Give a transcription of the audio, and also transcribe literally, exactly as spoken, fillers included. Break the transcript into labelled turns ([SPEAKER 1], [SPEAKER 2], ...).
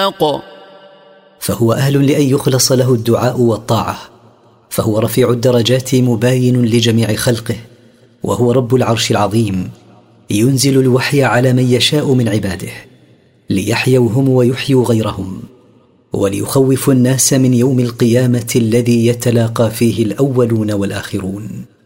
[SPEAKER 1] الخلاق.
[SPEAKER 2] فهو أهل لأن يخلص له الدعاء والطاعة، فهو رفيع الدرجات مباين لجميع خلقه، وهو رب العرش العظيم، ينزل الوحي على من يشاء من عباده ليحيوا هم ويحيوا غيرهم، وليخوف الناس من يوم القيامة الذي يتلاقى فيه الأولون والآخرون.